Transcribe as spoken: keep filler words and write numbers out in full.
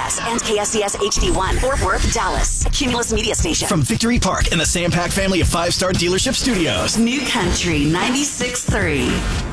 S and K S C S H D one, Fort Worth, Dallas. A Cumulus Media Station. From Victory Park and the Sam Pack family of five-star dealership studios. New Country ninety-six point three.